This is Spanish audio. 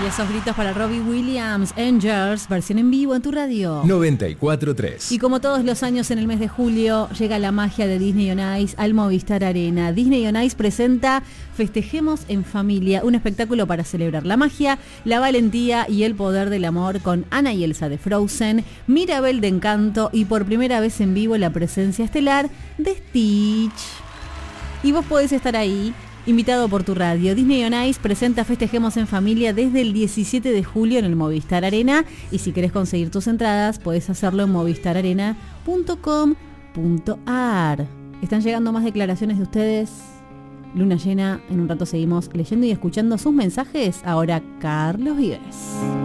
Y esos gritos para Robbie Williams, Angels, versión en vivo en tu radio. 94.3. Y como todos los años en el mes de julio, llega la magia de Disney on Ice al Movistar Arena. Disney on Ice presenta Festejemos en Familia, un espectáculo para celebrar la magia, la valentía y el poder del amor con Anna y Elsa de Frozen, Mirabel de Encanto y por primera vez en vivo la presencia estelar de Stitch. Y vos podés estar ahí, invitado por tu radio. Disney on Ice presenta Festejemos en Familia desde el 17 de julio en el Movistar Arena. Y si querés conseguir tus entradas, podés hacerlo en movistararena.com.ar. Están llegando más declaraciones de ustedes. Luna llena, en un rato seguimos leyendo y escuchando sus mensajes. Ahora Carlos Vives.